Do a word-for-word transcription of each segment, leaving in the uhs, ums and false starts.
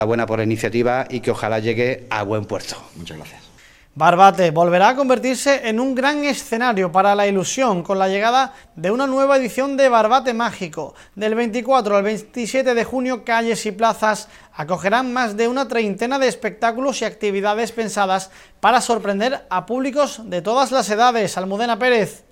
Buena por la iniciativa y que ojalá llegue a buen puerto. Muchas gracias. Barbate volverá a convertirse en un gran escenario para la ilusión con la llegada de una nueva edición de Barbate Mágico. Del veinticuatro al veintisiete de junio, calles y plazas acogerán más de una treintena de espectáculos y actividades pensadas para sorprender a públicos de todas las edades. Almudena Pérez.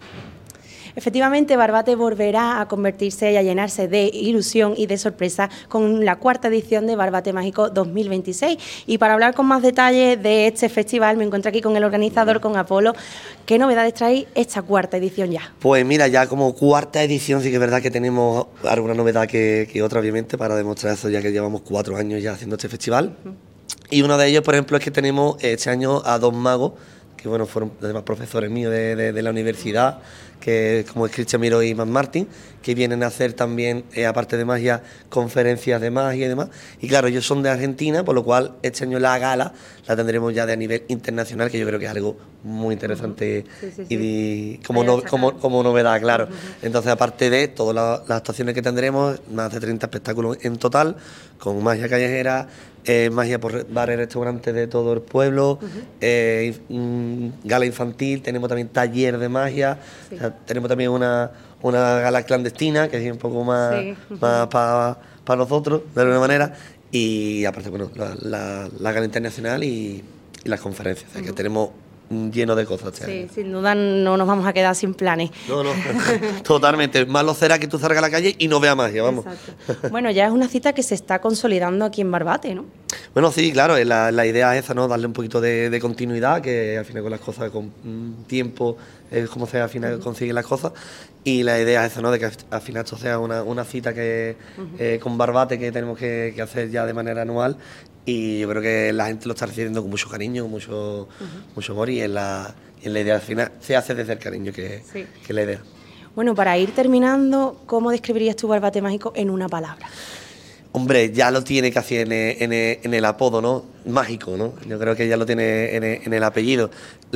Efectivamente, Barbate volverá a convertirse y a llenarse de ilusión y de sorpresa con la cuarta edición de Barbate Mágico dos mil veintiséis. Y para hablar con más detalles de este festival me encuentro aquí con el organizador, con Apolo. ¿Qué novedades trae esta cuarta edición ya? Pues mira, ya como cuarta edición sí que es verdad que tenemos alguna novedad que, que otra, obviamente, para demostrar eso, ya que llevamos cuatro años ya haciendo este festival. Uh-huh. Y uno de ellos, por ejemplo, es que tenemos este año a dos magos, que bueno, fueron además profesores míos de, de, de la universidad, que como es Cristian Miró y Matt Martin, que vienen a hacer también, eh, aparte de magia, conferencias de magia y demás. Y claro, ellos son de Argentina, por lo cual este año la gala la tendremos ya de a nivel internacional, que yo creo que es algo muy interesante. Sí, sí, sí. y como, no, como, como novedad, claro. Uh-huh. Entonces, aparte de todas las, las actuaciones que tendremos, más de treinta espectáculos en total, con magia callejera, eh, magia por bares y restaurantes de todo el pueblo, uh-huh. eh, gala infantil, tenemos también taller de magia, sí. O sea, tenemos también una, una gala clandestina, que es un poco más, sí. más para pa nosotros, de alguna manera, y aparte, bueno, la, la, la gala internacional y, y las conferencias, o sea, uh-huh. que tenemos lleno de cosas. Sí, año. Sin duda no nos vamos a quedar sin planes. No, no, totalmente. Malo será que tú salgas a la calle y no veas magia, vamos. Exacto. Bueno, ya es una cita que se está consolidando aquí en Barbate, ¿no? Bueno, sí, claro, la, la idea es esa, ¿no? Darle un poquito de, de continuidad, que al final con las cosas, con mm, tiempo, es como se al final uh-huh. consiguen las cosas. Y la idea es esa, ¿no? De que al final esto sea una, una cita que uh-huh. eh, con Barbate que tenemos que, que hacer ya de manera anual. Y yo creo que la gente lo está recibiendo con mucho cariño, con mucho, uh-huh. mucho amor, y en la, en la idea al final se hace desde el cariño, que, sí. que es la idea. Bueno, para ir terminando, ¿cómo describirías tu Barbate Mágico en una palabra? Hombre, ya lo tiene casi en el, en el, en el apodo, ¿no? Mágico, ¿no? Yo creo que ya lo tiene en el, en el apellido.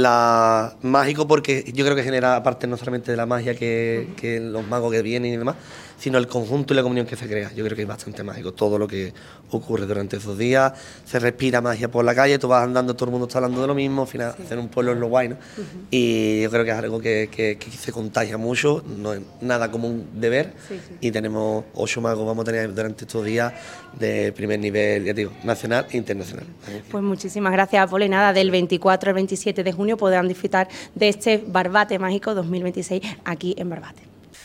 La mágico porque yo creo que genera, aparte no solamente de la magia que, que los magos que vienen y demás, sino el conjunto y la comunión que se crea. Yo creo que es bastante mágico todo lo que ocurre durante esos días. Se respira magia por la calle, tú vas andando, todo el mundo está hablando de lo mismo, al final sí. hacer un pueblo es lo guay, ¿no? Uh-huh. Y yo creo que es algo que, que, que se contagia mucho, no es nada común de ver. Sí, sí. Y tenemos ocho magos, vamos a tener durante estos días de primer nivel, ya digo, nacional e internacional. Pues muchísimas gracias, Apolo. Y nada, del veinticuatro al veintisiete de junio podrán disfrutar de este Barbate Mágico dos mil veintiséis aquí en Barbate.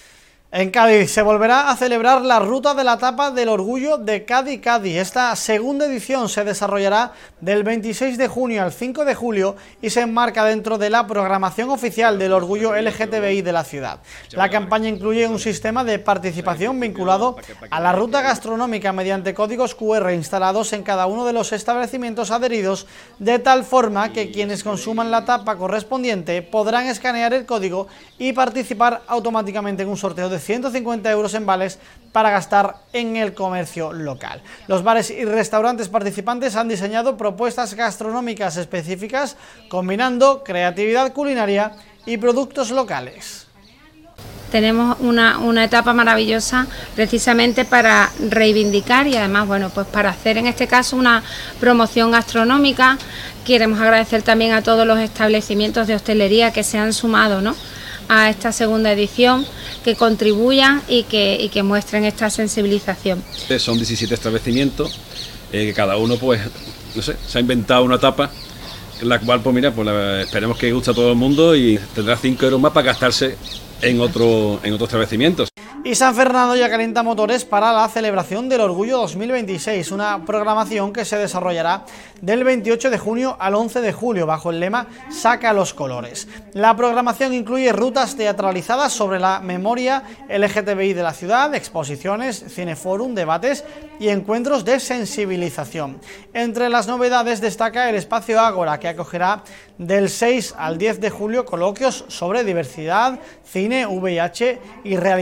En Cádiz se volverá a celebrar la Ruta de la Tapa del Orgullo de Cádiz Cádiz. Esta segunda edición se desarrollará del veintiséis de junio al cinco de julio y se enmarca dentro de la programación oficial del Orgullo L G T B I de la ciudad. La campaña incluye un sistema de participación vinculado a la ruta gastronómica mediante códigos cu erre instalados en cada uno de los establecimientos adheridos, de tal forma que quienes consuman la tapa correspondiente podrán escanear el código y participar automáticamente en un sorteo de ciento cincuenta euros en vales para gastar en el comercio local. Los bares y restaurantes participantes han diseñado propuestas gastronómicas específicas combinando creatividad culinaria y productos locales. Tenemos una, una etapa maravillosa precisamente para reivindicar y además, bueno, pues para hacer en este caso una promoción gastronómica. Queremos agradecer también a todos los establecimientos de hostelería que se han sumado, ¿no?, a esta segunda edición, que contribuyan y que, y que muestren esta sensibilización. Son diecisiete establecimientos, eh, que cada uno, pues, no sé, se ha inventado una tapa, la cual, pues mira, pues la, esperemos que guste a todo el mundo y tendrá cinco euros más para gastarse en otro, en otros establecimientos. Y San Fernando ya calienta motores para la celebración del Orgullo dos mil veintiséis, una programación que se desarrollará del veintiocho de junio al once de julio bajo el lema Saca los colores. La programación incluye rutas teatralizadas sobre la memoria L G T B I de la ciudad, exposiciones, cineforum, debates y encuentros de sensibilización. Entre las novedades destaca el espacio Ágora, que acogerá del seis al diez de julio coloquios sobre diversidad, cine, V I H y realidades del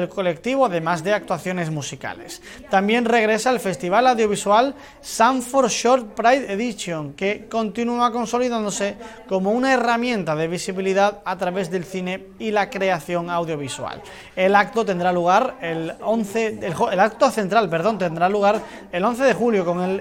del colectivo, además de actuaciones musicales. También regresa el Festival Audiovisual Sanford Short Pride Edition, que continúa consolidándose como una herramienta de visibilidad a través del cine y la creación audiovisual. El acto tendrá lugar el once, el, el acto central, perdón, tendrá lugar el once de julio con el